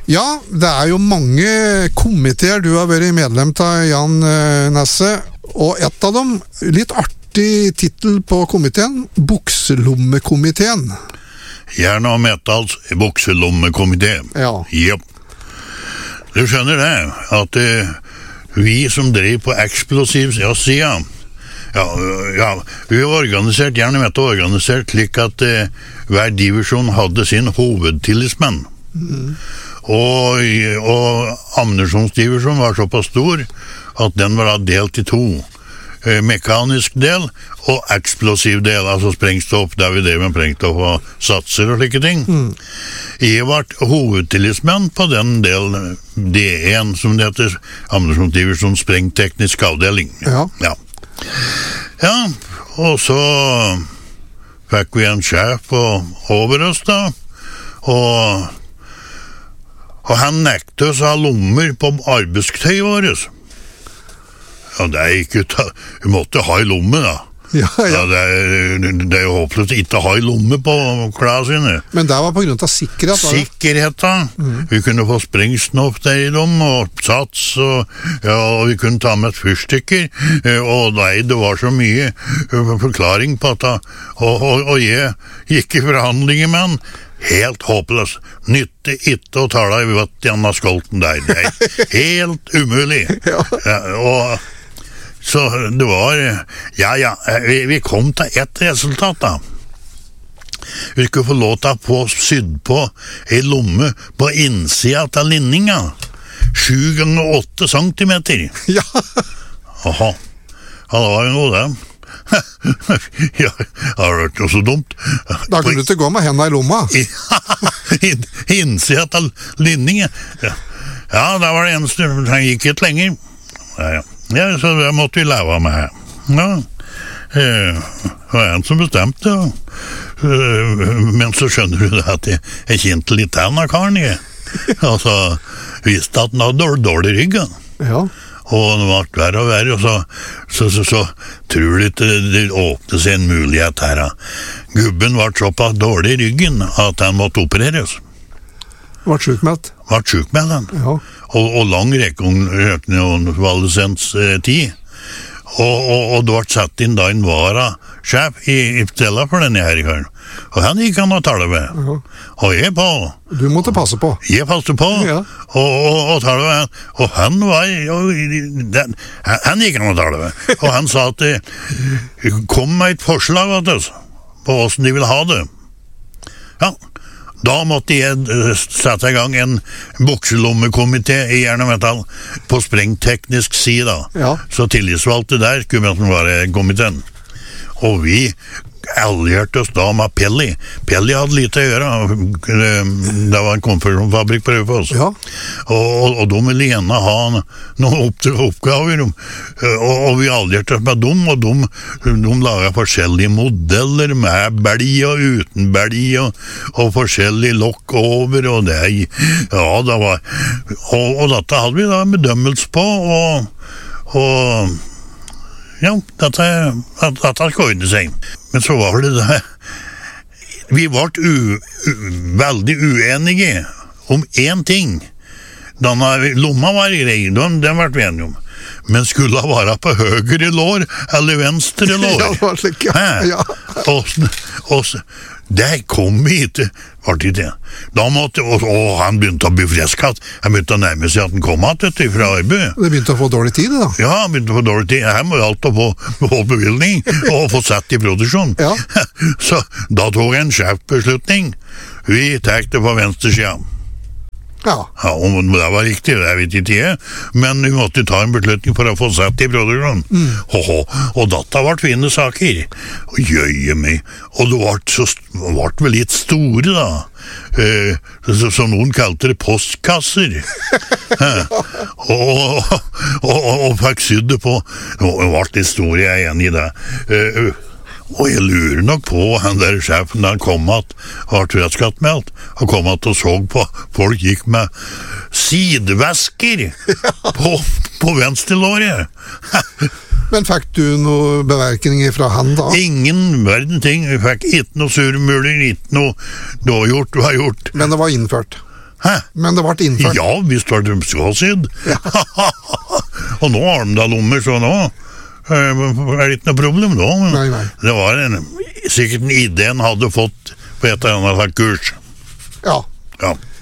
Ja, det jo mange komiteer du har vært medlem av, Jan Nesse, og et av dem, litt artig titel på komiteen, Bukselommekomiteen. Gjerne og Metals Bukselommekomité. Ja. Jep. Du skjønner det, at vi som driver på eksplosiv-sida, ja, vi var organisert, gjerne med å organisert slik at hver divisjon hadde sin hovedtillitsmenn. Og ammunisjonsdivisjonen var såpass stor at den var delt i to. Mekanisk del og eksplosiv del, altså sprengstoff, der vi drev med sprengstoff og satser og slike ting. Jeg var hovedtillitsmenn på den delen D1, som det heter, ammunisjonsdivisjon sprengteknisk avdeling. Ja, og så fikk vi en sjef over oss da, og han nekte oss å ha lommer på arbeidstøy vårt. Ja, det ikke vi måtte ha i lomme da. Ja. Det jo håpløst ikke å ha i lomme på klærne sine. Men det var på grunn av sikkerhet? Sikkerheten. Vi kunne få sprengsnoff der i dem, og sats, og vi kunne ta med fyrstikker, og det var så mye forklaring på at og jeg gikk i forhandlinger med han. Helt håpløst. Nytte ikke å tale i denne skolten der. Det helt umulig. Og så det var vi kom til ett resultat da. Vi skulle få lov til å få sydd på en lomme på innsida av linninga 7 ganger 8 centimeter. Ja. Aha. Ja, det var jo noe det. Ja, det har vært noe så dumt. Da kunne du ikke gå med hendene i lomma. Innsida av linningen. Ja, det var det eneste. Han gikk ikke lenger. Ja, så det måtte vi leve med. Ja, det var en som bestemte. Men så skjønner du det at jeg kjente litt den av karen. Altså, visste at han hadde dårlig rygg. Ja. Og det ble verre og verre, og så tror du ikke det åpnet seg en mulighet her. Gubben ble såpass dårlig i ryggen at han måtte opereres. Ble sjukmeldt? Ble sjukmeldt han. Ja. Og lang rekonvalesens-tid. Og det ble satt inn da en vara-sjef i stedet for denne her karen. Og han gikk han å tale med. Og jeg på. Du måtte passe på. Jeg passet på. Ja. Og tale med. Og han var han gikk han å tale med. Og han sa at det kom med et forslag på hvordan de ville ha det. Ja. Da måtte jeg sette i gang en bukselommekomité i Jern og Metall på sprengteknisk side. Ja. Så tillitsvalgte der skulle være komiteen. Og vi allierte oss da med Pelli. Pelli hadde lite å gjøre. Det var en konfirmasjonsfabrikk på Raufoss. Ja. Og de ville gjerne ha noen oppgaver. Og vi allierte oss med dem, og de laget forskjellige modeller med belg og uten belg, og forskjellige lokk over, og det, ja, det var, og dette hadde vi da bedømmelse på, og ja, dette skårde seg. Men så var det det. Vi var veldig uenige om en ting. Denne lomma var grei, den ble vi enige om. Men skulle det være på høyre lår eller venstre lår? Ja, det var slik, ja. Og det kom vi ikke. Da måtte, og han begynte å bli fresket. Han begynte å nærme seg at han kom til fra arbeid. Det begynte å få dårlig tid, da. Ja, han begynte å få dårlig tid. Her må jo alt få bevilgning og få sett i produksjon. Ja. Så da tog jeg en sjefbeslutning. Vi tek det på venstre siden. Ja. Ja, om det var riktig, det vet ikke jeg, men vi måtte ta en beslutning for å få sett i produksjonen. Og dette ble fine saker. Og jøye meg. Og det ble vel litt store, da. Som noen kalte det postkasser. og fikk sydd det på. Det ble litt store, jeg enig i det. Og jeg lurer nok på han der sjefen da han kom at var trøttskattmeldt og kom at og så på folk gikk med sidevesker på venstrelåret. Men fikk du noen beverkninger fra han da? Ingen verden ting. Vi fikk ikke noe surmuling, ikke noe gjort. Men det var innført? Hæ? Men det ble innført. Ja, visst var det skåsydd. Og nå har de da lommer, så nå er det ikke noe problem da. Men Nei. det var sikkert en idé han hadde fått på et eller annet kurs. Ja. Ja.